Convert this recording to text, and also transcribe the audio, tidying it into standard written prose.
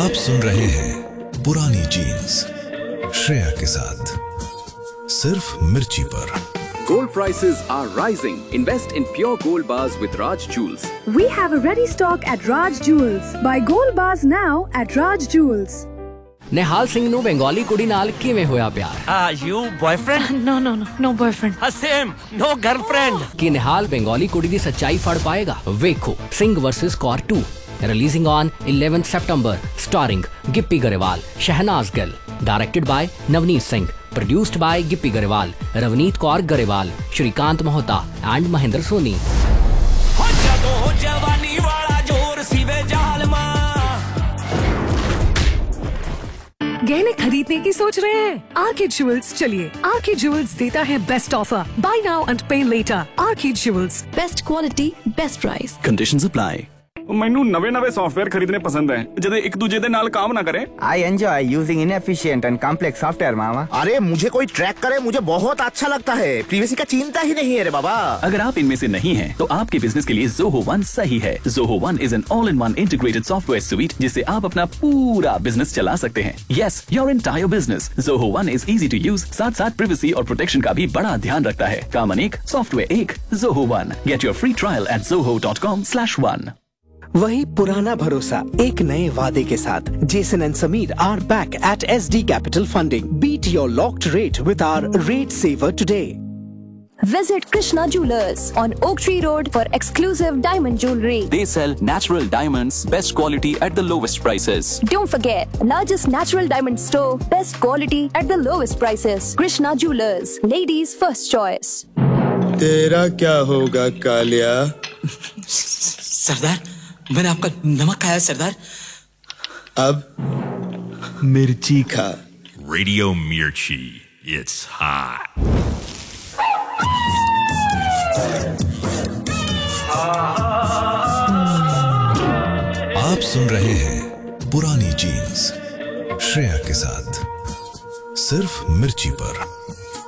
आप सुन रहे हैं पुरानी जीन्स श्रेया के साथ सिर्फ मिर्ची पर। Gold prices are rising. Invest in pure gold bars with Raj Jewels. We have a ready stock at Raj Jewels. Buy gold bars now at Raj Jewels. Nihal Singh ਨੂੰ ਬੰਗਾਲੀ ਕੁੜੀ ਨਾਲ ਕਿਵੇਂ ਹੋਇਆ ਪਿਆਰ? You boyfriend? No boyfriend. Same, no girlfriend. ਕਿ ਨਿਹਾਲ ਬੰਗਾਲੀ ਕੁੜੀ ਦੀ ਸੱਚਾਈ ਫੜ ਪਾਏਗਾ? ਵੇਖੋ Singh vs Kaur 2 releasing on 11th September starring Gippy Garewal, Shehnaz Gill, directed by Navneet Singh, produced by Gippy Garewal, Ravneet Kaur Garewal, Shrikant Mohta and Mahendra Soni. गहने खरीदने की सोच रहे हैं? आरके ज्वेल्स चलिए। आरके ज्वेल्स देता है best offer. Bye now and पे letter. R K jewels, best quality, best price. Conditions apply. ਮੈਨੂੰ ਨਵੇਂ ਸੌਫਟਵੇਅਰ ਖਰੀਦਣੇ ਪਸੰਦ ਹੈ ਜਦੋਂ ਇੱਕ ਦੂਜੇ ਦੇ ਨਾਲ काम ना करे। I enjoy using inefficient and complex software, मामा। अरे मुझे कोई ट्रैक करे मुझे बहुत अच्छा लगता है। प्रीवियसी का चिंता ही नहीं है रे बाबा। अगर आप इनमें से नहीं हैं, तो आपके बिजनेस के लिए Zoho One सही है। Zoho One is an all-in-one integrated software suite जिससे आप अपना पूरा बिजनेस चला सकते हैं। Yes, your entire business. Zoho One is easy to use, साथ-साथ privacy और protection का भी बड़ा ध्यान रखता है। काम अनेक, सॉफ्टवेयर एक। Zoho One. Get your free trial at zoho.com/one। वही पुराना भरोसा एक नए वादे के साथ Jason and Sameer are back at SD Capital Funding. Beat your locked rate with our rate saver today. Visit Krishna Jewelers on Oak Tree Road for exclusive diamond jewelry. They sell natural diamonds, best quality at the lowest prices. Don't forget, largest natural diamond store, best quality at the lowest prices. Krishna Jewelers, ladies' first choice. तेरा क्या होगा कालिया? सरदार, मैंने आपका नमक खाया सरदार। अब मिर्ची खा। Radio Mirchi, it's hot. आप सुन रहे हैं पुरानी जीन्स श्रेया के साथ सिर्फ मिर्ची पर।